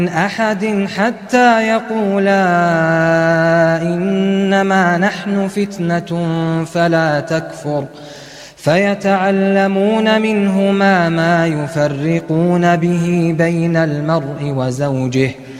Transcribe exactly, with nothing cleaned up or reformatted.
أحد حتى يقولا إنما نحن فتنة فلا تكفر فيتعلمون منهما ما يفرقون به بين المرء وزوجه